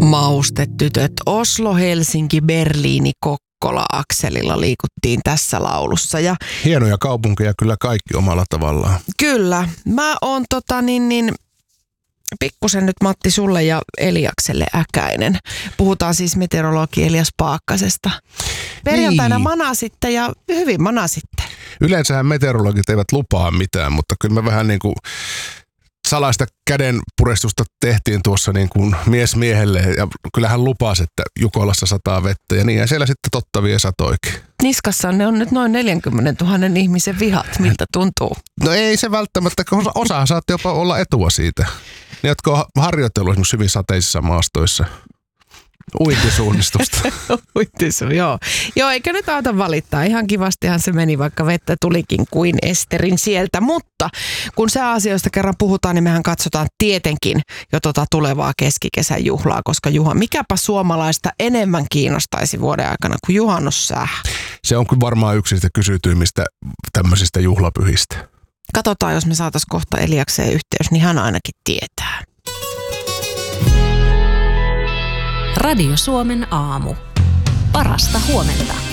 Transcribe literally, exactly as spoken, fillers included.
Maustetytöt, Oslo, Helsinki, Berliini, Kokkola-akselilla liikuttiin tässä laulussa. Ja hienoja kaupunkeja kyllä kaikki omalla tavallaan. Kyllä. Mä oon tota niin, niin pikkusen nyt Matti sulle ja Eliakselle äkäinen. Puhutaan siis meteorologi Elias Paakkasesta. Perjantaina niin manasitte ja hyvin manasitte. Yleensähän meteorologit eivät lupaa mitään, mutta kyllä me vähän niin kuin salaista kädenpurestusta tehtiin tuossa niin kuin mies miehelle ja kyllähän lupasi, että Jukolassa sataa vettä ja niin ja siellä sitten totta vie satoikin. Niskassa ne on nyt noin neljäkymmentätuhatta ihmisen vihat, miltä tuntuu? No ei se välttämättä, osa, osa saatte jopa olla etua siitä. Ne, jotka on harjoitellut esimerkiksi hyvin sateisissa maastoissa. Uintisuunnistusta. Uintisu, joo. Joo, eikä nyt auta valittaa. Ihan kivastihan se meni, vaikka vettä tulikin kuin esterin sieltä. Mutta kun sääasioista kerran puhutaan, niin mehän katsotaan tietenkin jo tota tulevaa keskikesän juhlaa. Koska Juha, mikäpä suomalaista enemmän kiinnostaisi vuoden aikana kuin juhannussää? Se on kyllä varmaan yksi niistä kysytyimmistä tämmöisistä juhlapyhistä. Katsotaan, jos me saataisiin kohta Eliakseen yhteys, niin hän ainakin tietää. Radio Suomen aamu. Parasta huomenta.